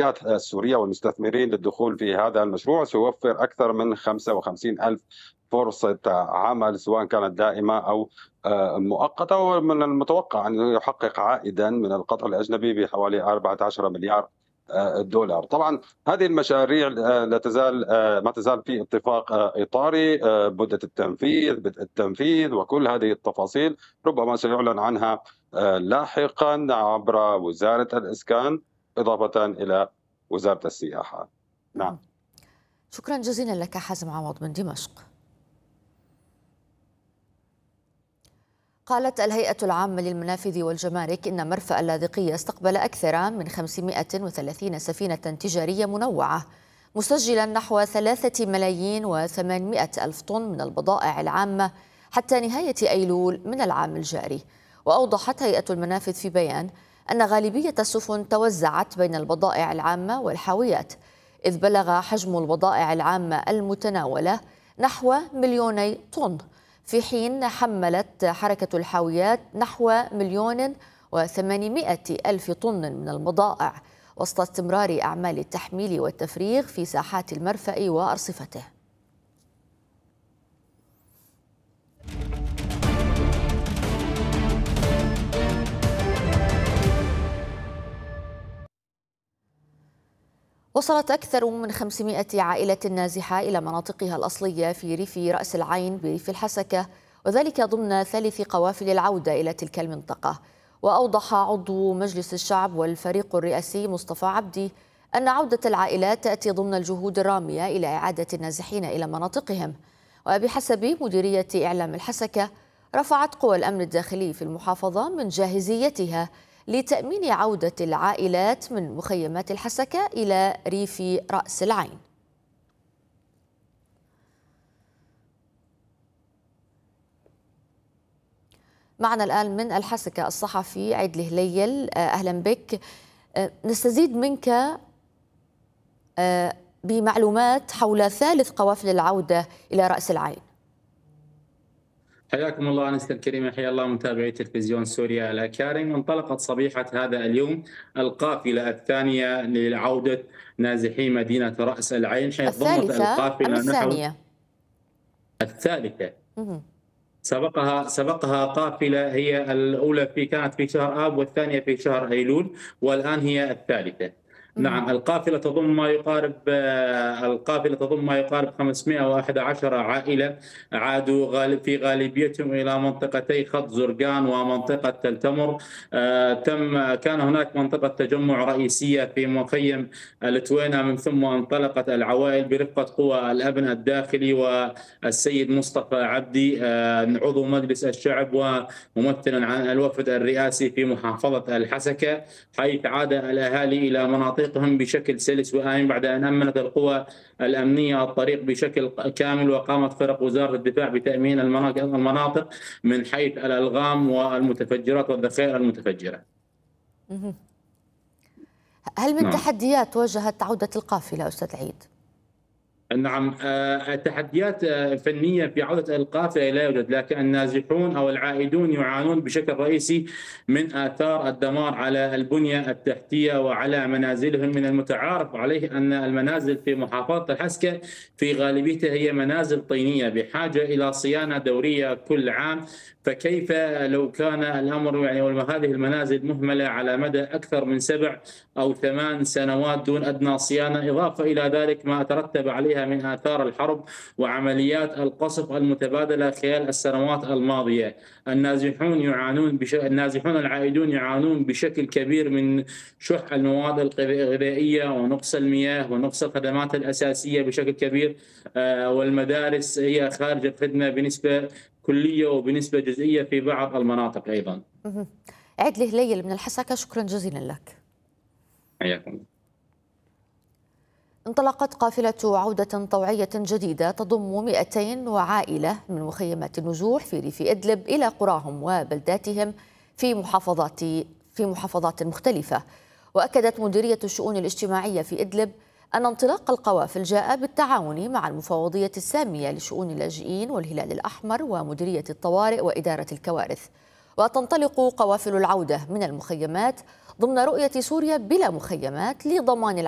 الشركات السورية والمستثمرين للدخول في هذا المشروع، سيوفر أكثر من 55 ألف فرصة عمل، سواء كانت دائمة أو مؤقتة. ومن المتوقع أن يحقق عائدا من القطر الأجنبي بحوالي 14 مليار دولار. طبعا هذه المشاريع لا تزال ما تزال في اتفاق إطاري، بدء التنفيذ وكل هذه التفاصيل ربما سيعلن عنها لاحقا عبر وزارة الإسكان إضافة إلى وزارة السياحة. نعم. شكرا جزيلا لك حازم عوض من دمشق. قالت الهيئة العامة للمنافذ والجمارك إن مرفأ اللاذقية استقبل أكثر من 530 سفينة تجارية منوعة، مسجلا نحو 3,800,000 طن من البضائع العامة حتى نهاية أيلول من العام الجاري. وأوضحت هيئة المنافذ في بيان أن غالبية السفن توزعت بين البضائع العامة والحاويات، إذ بلغ حجم البضائع العامة المتناولة نحو 2,000,000 طن، في حين حملت حركة الحاويات نحو 1,800,000 طن من البضائع، وسط استمرار أعمال التحميل والتفريغ في ساحات المرفأ وأرصفته. وصلت أكثر من 500 عائلة نازحة إلى مناطقها الأصلية في ريف رأس العين بريف الحسكة، وذلك ضمن ثالث قوافل العودة إلى تلك المنطقة. وأوضح عضو مجلس الشعب والفريق الرئاسي مصطفى عبدي أن عودة العائلات تأتي ضمن الجهود الرامية إلى إعادة النازحين إلى مناطقهم. وبحسب مديرية إعلام الحسكة، رفعت قوى الأمن الداخلي في المحافظة من جاهزيتها لتأمين عودة العائلات من مخيمات الحسكة إلى ريف رأس العين. معنا الآن من الحسكة الصحفي عيد الهليل، أهلا بك. نستزيد منك بمعلومات حول ثالث قوافل العودة إلى رأس العين. حياكم الله أنسة الكريمة، حيا الله متابعي تلفزيون سوريا الأكارم. انطلقت صبيحة هذا اليوم القافلة الثانية لعودة نازحي مدينة رأس العين، حيث ضمت القافلة الثانية الثالثة. سبقها قافلة هي الأولى كانت في شهر آب والثانية في شهر أيلول، والآن هي الثالثة. نعم، القافلة تضم ما يقارب 511 عائلة عادوا في غالبيتهم إلى منطقتي خط زرقان ومنطقة تل تمر. كان هناك منطقة تجمع رئيسية في مخيم التوينة، من ثم انطلقت العوائل برفقة قوى الأمن الداخلي والسيد مصطفى عبدي عضو مجلس الشعب وممثلا عن الوفد الرئاسي في محافظة الحسكة، حيث عاد الأهالي إلى مناطقهم بشكل سلس وآمن بعد أن أمنت القوى الأمنية الطريق بشكل كامل. وقامت فرق وزارة الدفاع بتأمين المناطق من حيث الألغام والمتفجرات والذخائر المتفجرة. هل من تحديات واجهت عودة القافلة أستاذ عيد؟ نعم، التحديات فنية في عودة القافلة لا يوجد، لكن النازحون أو العائدون يعانون بشكل رئيسي من آثار الدمار على البنية التحتية وعلى منازلهم. من المتعارف عليه أن المنازل في محافظة الحسكة في غالبيتها هي منازل طينية بحاجة إلى صيانة دورية كل عام، فكيف لو كان الأمر هذه المنازل مهملة على مدى أكثر من 7 أو 8 سنوات دون أدنى صيانة، إضافة إلى ذلك ما ترتب عليها من آثار الحرب وعمليات القصف المتبادلة خلال السنوات الماضية. النازحون العائدون يعانون بشكل كبير من شح المواد الغذائية ونقص المياه ونقص الخدمات الأساسية بشكل كبير، والمدارس هي خارج الخدمة بنسبة كلية وبنسبة جزئية في بعض المناطق أيضا. عيد الهليل من الحسكة، شكرا جزيلا لك. حياكم. انطلقت قافلة عودة طوعية جديدة تضم 200 عائلة من مخيمات النزوح في ريف إدلب إلى قراهم وبلداتهم في محافظات مختلفة. وأكدت مديرية الشؤون الاجتماعية في إدلب أن انطلاق القوافل جاء بالتعاون مع المفوضية السامية لشؤون اللاجئين والهلال الأحمر ومديرية الطوارئ وإدارة الكوارث. وتنطلق قوافل العودة من المخيمات ضمن رؤية سوريا بلا مخيمات لضمان